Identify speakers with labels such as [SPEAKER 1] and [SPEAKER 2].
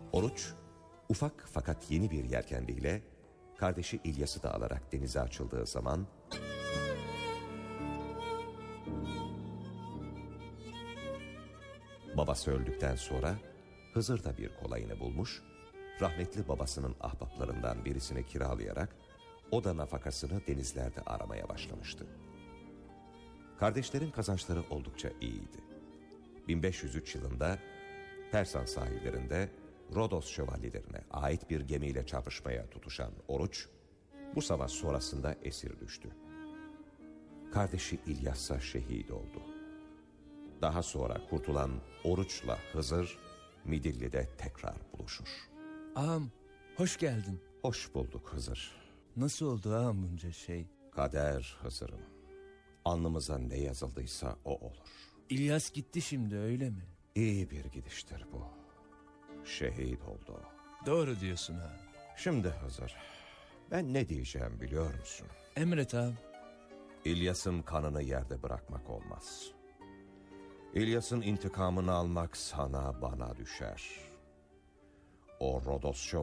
[SPEAKER 1] Oruç, ufak fakat yeni bir yelkenliyle kardeşi İlyas'ı da alarak denize açıldığı zaman babası öldükten sonra Hızır da bir kolayını bulmuş, rahmetli babasının ahbaplarından birisini kiralayarak o da nafakasını denizlerde aramaya başlamıştı. Kardeşlerin kazançları oldukça iyiydi. 1503 yılında Persan sahillerinde Rodos şövalyelerine ait bir gemiyle çarpışmaya tutuşan Oruç, bu savaş sonrasında esir düştü. Kardeşi İlyas'a şehit oldu. Daha sonra kurtulan Oruç'la Hızır, Midilli'de tekrar buluşur.
[SPEAKER 2] Ağam, hoş geldin.
[SPEAKER 1] Hoş bulduk Hızır.
[SPEAKER 2] Nasıl oldu ağam bunca şey?
[SPEAKER 1] Kader Hızır'ım. Alnımıza ne yazıldıysa o olur.
[SPEAKER 2] İlyas gitti şimdi, öyle mi?
[SPEAKER 1] İyi bir gidiştir bu. Şehit oldu.
[SPEAKER 2] Doğru diyorsun ağam.
[SPEAKER 1] Şimdi Hızır, ben ne diyeceğim biliyor musun?
[SPEAKER 2] Emret ağam.
[SPEAKER 1] İlyas'ın kanını yerde bırakmak olmaz. İlyas'ın intikamını almak sana bana düşer. O Rodos